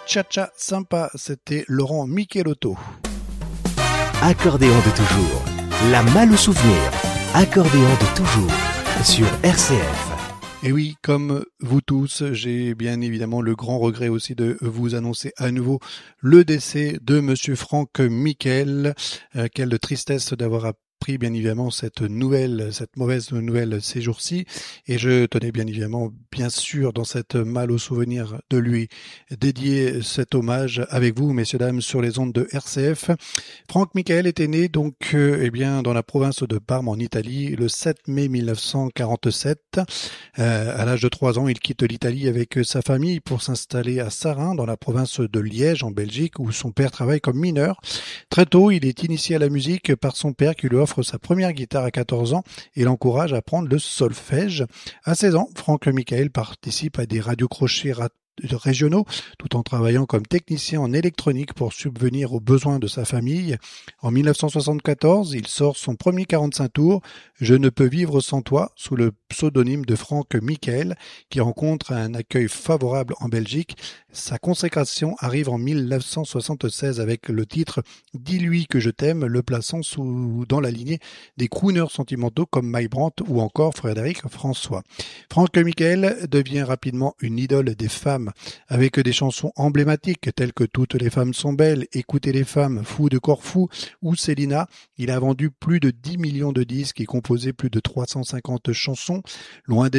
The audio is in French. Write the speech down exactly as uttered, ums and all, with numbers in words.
Cha-cha sympa, c'était Laurent Michelotto. Accordéon de toujours, la malle au souvenir. Accordéon de toujours, sur R C F. Et oui, comme vous tous, j'ai bien évidemment le grand regret aussi de vous annoncer à nouveau le décès de Monsieur Franck Michael. Euh, quelle tristesse d'avoir appris bien évidemment cette nouvelle, cette mauvaise nouvelle ces jours-ci. Et je tenais bien évidemment, bien sûr, dans cette malle au souvenir de lui, dédier cet hommage avec vous, messieurs, dames, sur les ondes de R C F. Franck Michael était né donc euh, eh bien dans la province de Parme en Italie le sept mai mille neuf cent quarante-sept. Euh, à l'âge de trois ans, il quitte l'Italie avec sa famille pour s'installer à Sarin, dans la province de Liège, en Belgique, où son père travaille comme mineur. Très tôt, il est initié à la musique par son père qui lui offre sa première guitare à quatorze ans et l'encourage à apprendre le solfège. À seize ans, Franck Michael participe à des radiocrochets régionaux tout en travaillant comme technicien en électronique pour subvenir aux besoins de sa famille. En mille neuf cent soixante-quatorze, il sort son premier quarante-cinq tours, Je ne peux vivre sans toi, sous le pseudonyme de Franck Michael, qui rencontre un accueil favorable en Belgique. Sa consécration arrive en mille neuf cent soixante-seize avec le titre « Dis-lui que je t'aime », le plaçant sous, dans la lignée des crooners sentimentaux comme Mike Brandt ou encore Frédéric François. Franck Michael devient rapidement une idole des femmes, avec des chansons emblématiques telles que « Toutes les femmes sont belles »,« Écoutez les femmes »,« Fou de Corfou » ou « Célina ». Il a vendu plus de dix millions de disques et composé plus de trois cent cinquante chansons. Loin des